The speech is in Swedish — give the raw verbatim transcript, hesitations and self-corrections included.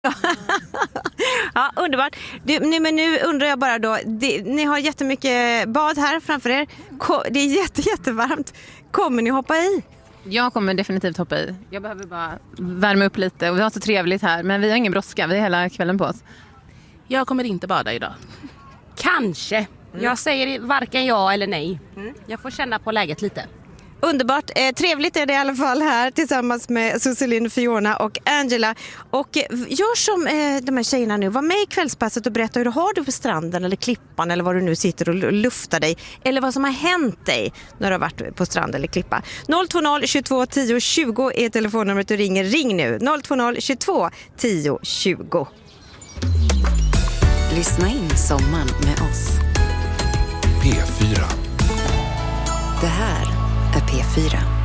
Ja, underbart. Du, nu, men nu undrar jag bara då, det, ni har jättemycket bad här framför er. Ko, det är jätte, jättevarmt. Kommer ni hoppa i? Jag kommer definitivt hoppa i. Jag behöver bara värma upp lite och vi har så trevligt här. Men vi har ingen brådska, vi har hela kvällen på oss. Jag kommer inte bada idag. Kanske. Mm. Jag säger varken ja eller nej. Mm. Jag får känna på läget lite. Underbart. Eh, trevligt är det i alla fall här tillsammans med Suselin, Fiona och Angela. Och eh, gör som eh, de här tjejerna nu. Var med i kvällspasset och berätta hur du har det på stranden eller klippan eller var du nu sitter och luftar dig. Eller vad som har hänt dig när du har varit på strand eller klippa. noll två noll tjugotvå tio tjugo är telefonnumret du ringer. Ring nu. noll två noll tjugotvå tio tjugo. Lyssna in sommaren med oss. P fyra. Det här är P fyra.